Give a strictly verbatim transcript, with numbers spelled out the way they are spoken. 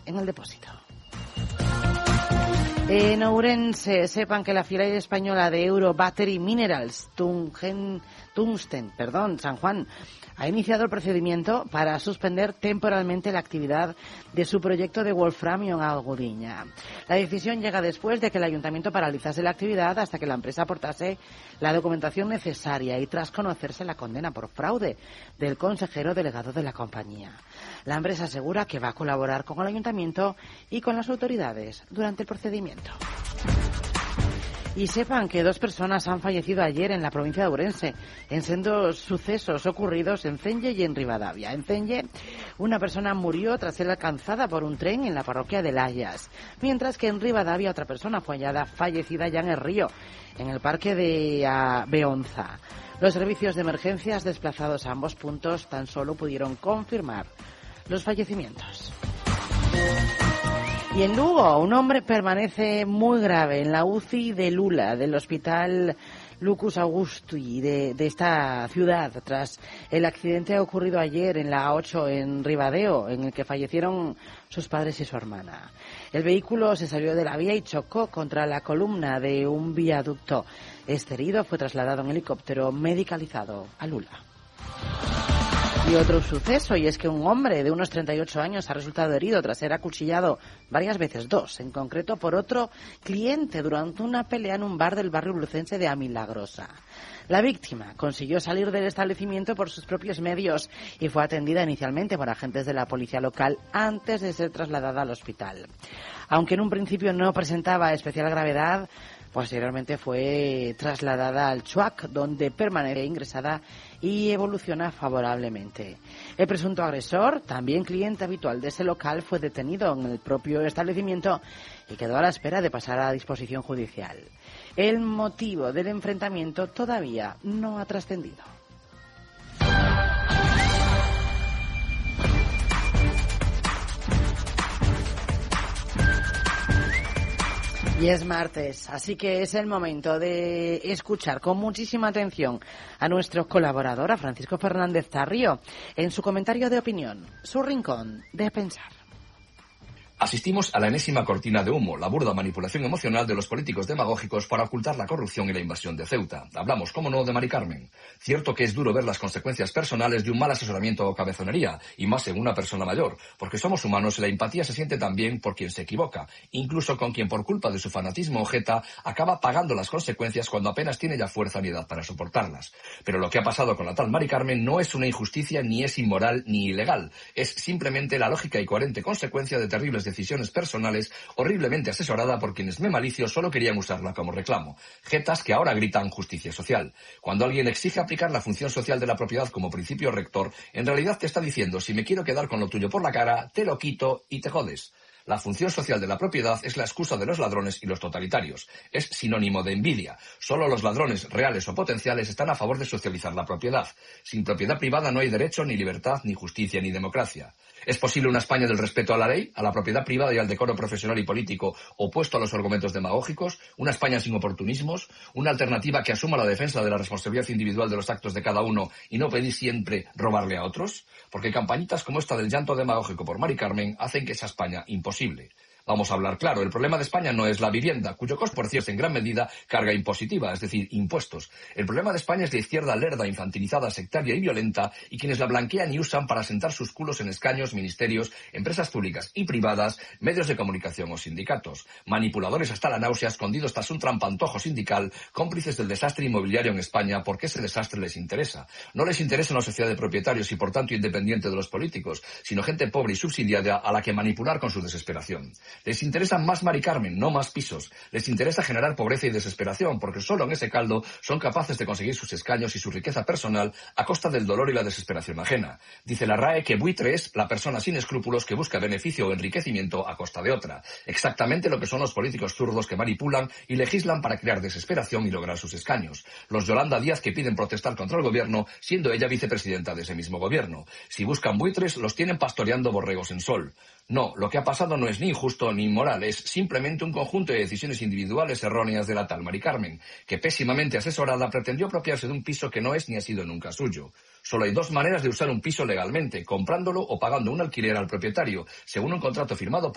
en el depósito. En Ourense, sepan que la filial española de Euro Battery Minerals, Tungen, Tungsten, perdón, San Juan, ha iniciado el procedimiento para suspender temporalmente la actividad de su proyecto de wolframio en Algudiña. La decisión llega después de que el ayuntamiento paralizase la actividad hasta que la empresa aportase la documentación necesaria y tras conocerse la condena por fraude del consejero delegado de la compañía. La empresa asegura que va a colaborar con el ayuntamiento y con las autoridades durante el procedimiento. Y sepan que dos personas han fallecido ayer en la provincia de Ourense en sendos sucesos ocurridos en Celle y en Rivadavia. En Celle, una persona murió tras ser alcanzada por un tren en la parroquia de Layas, mientras que en Rivadavia otra persona fue hallada fallecida ya en el río, en el parque de uh, Beonza. Los servicios de emergencias desplazados a ambos puntos tan solo pudieron confirmar los fallecimientos. Y en Lugo, un hombre permanece muy grave en la U C I de Lula, del hospital Lucus Augusti de, de esta ciudad, tras el accidente ocurrido ayer en la A ocho en Ribadeo, en el que fallecieron sus padres y su hermana. El vehículo se salió de la vía y chocó contra la columna de un viaducto. Este herido fue trasladado en helicóptero medicalizado a Lula. Y otro suceso, y es que un hombre de unos treinta y ocho años ha resultado herido tras ser acuchillado varias veces, dos, en concreto por otro cliente durante una pelea en un bar del barrio lucense de Amilagrosa. La víctima consiguió salir del establecimiento por sus propios medios y fue atendida inicialmente por agentes de la policía local antes de ser trasladada al hospital. Aunque en un principio no presentaba especial gravedad, posteriormente fue trasladada al Chuac, donde permanece ingresada y evoluciona favorablemente. El presunto agresor, también cliente habitual de ese local, fue detenido en el propio establecimiento y quedó a la espera de pasar a disposición judicial. El motivo del enfrentamiento todavía no ha trascendido. Y es martes, así que es el momento de escuchar con muchísima atención a nuestro colaborador, a Francisco Fernández Tarrio, en su comentario de opinión, su rincón de pensar. Asistimos a la enésima cortina de humo, la burda manipulación emocional de los políticos demagógicos para ocultar la corrupción y la invasión de Ceuta. Hablamos, cómo no, de Mari Carmen. Cierto que es duro ver las consecuencias personales de un mal asesoramiento o cabezonería, y más en una persona mayor, porque somos humanos y la empatía se siente también por quien se equivoca, incluso con quien por culpa de su fanatismo o jeta acaba pagando las consecuencias cuando apenas tiene ya fuerza ni edad para soportarlas. Pero lo que ha pasado con la tal Mari Carmen no es una injusticia, ni es inmoral, ni ilegal. Es simplemente la lógica y coherente consecuencia de terribles decisiones personales horriblemente asesorada por quienes me malicio solo querían usarla como reclamo. Jetas que ahora gritan justicia social. Cuando alguien exige aplicar la función social de la propiedad como principio rector, en realidad te está diciendo, si me quiero quedar con lo tuyo por la cara, te lo quito y te jodes. La función social de la propiedad es la excusa de los ladrones y los totalitarios. Es sinónimo de envidia. Solo los ladrones reales o potenciales están a favor de socializar la propiedad. Sin propiedad privada no hay derecho, ni libertad, ni justicia, ni democracia. ¿Es posible una España del respeto a la ley, a la propiedad privada y al decoro profesional y político opuesto a los argumentos demagógicos? ¿Una España sin oportunismos? ¿Una alternativa que asuma la defensa de la responsabilidad individual de los actos de cada uno y no pedir siempre robarle a otros? Porque campañitas como esta del llanto demagógico por Mari Carmen hacen que esa España imposible. Vamos a hablar claro, el problema de España no es la vivienda, cuyo coste, por cierto, es en gran medida carga impositiva, es decir, impuestos. El problema de España es la izquierda lerda, infantilizada, sectaria y violenta, y quienes la blanquean y usan para sentar sus culos en escaños, ministerios, empresas públicas y privadas, medios de comunicación o sindicatos. Manipuladores hasta la náusea, escondidos tras un trampantojo sindical, cómplices del desastre inmobiliario en España, porque ese desastre les interesa. No les interesa una sociedad de propietarios y, por tanto, independiente de los políticos, sino gente pobre y subsidiaria a la que manipular con su desesperación. Les interesa más Mari Carmen, no más pisos. Les interesa generar pobreza y desesperación, porque solo en ese caldo son capaces de conseguir sus escaños y su riqueza personal a costa del dolor y la desesperación ajena. Dice la R A E que buitre es la persona sin escrúpulos que busca beneficio o enriquecimiento a costa de otra. Exactamente lo que son los políticos zurdos que manipulan y legislan para crear desesperación y lograr sus escaños. Los Yolanda Díaz que piden protestar contra el gobierno, siendo ella vicepresidenta de ese mismo gobierno. Si buscan buitres, los tienen pastoreando borregos en sol. No, lo que ha pasado no es ni injusto ni inmoral, es simplemente un conjunto de decisiones individuales erróneas de la tal Mari Carmen, que pésimamente asesorada pretendió apropiarse de un piso que no es ni ha sido nunca suyo. Solo hay dos maneras de usar un piso legalmente, comprándolo o pagando un alquiler al propietario, según un contrato firmado por